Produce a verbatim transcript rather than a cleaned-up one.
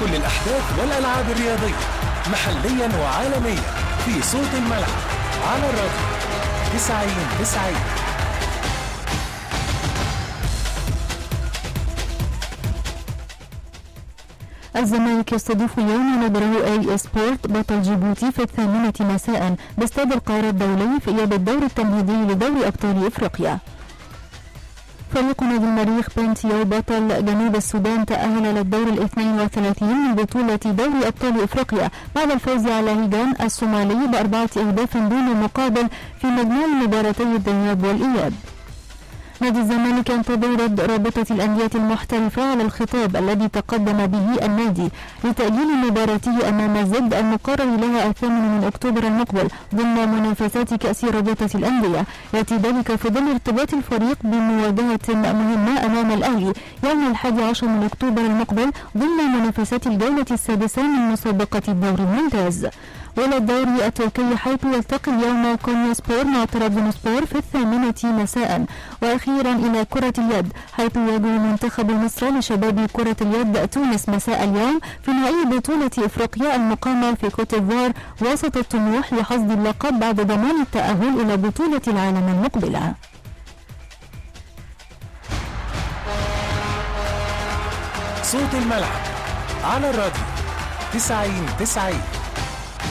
كل الأحداث والألعاب الرياضية محليا وعالميا في صوت الملعب على الراديو تسعين تسعين. الزمالك يستضيف يوم نظره اي سبورت بطل جيبوتي في الثامنة مساء باستاد القاهرة الدولي في إياب الدور التمهيدي لدوري أبطال إفريقيا. فريق نادي المريخ بنتيو بطل جنوب السودان تأهل للدور الاثنين وثلاثين من بطولة دوري أبطال إفريقيا بعد الفوز على هيجان الصومالي بأربعة أهداف دون مقابل في مجموع مباراتي الذهاب والإياب. نادي الزمالك ينتظر رد رابطة الأندية المحترفة على الخطاب الذي تقدم به النادي لتأجيل مباراته أمام الزد المقرر لها الثامن من أكتوبر المقبل ضمن منافسات كأس رابطة الأندية، يأتي ذلك في ظل ارتباط الفريق بمواجهة مهمة أمام الأهلي يوم الحادي عشر من أكتوبر المقبل ضمن منافسات الجولة السادسة من مسابقة الدوري الممتاز. وإلى الدوري التركي حيث يلتقي اليوم كونيا سبور مع طرابزون سبور في الثامنة مساء. وأخيرا إلى كرة اليد حيث يواجه منتخب مصر لشباب كرة اليد تونس مساء اليوم في نهائي بطولة إفريقيا المقامة في كوت ديفوار وسط الطموح لحصد اللقب بعد ضمان التأهل إلى بطولة العالم المقبلة. صوت الملعب على الراديو تسعين تسعين.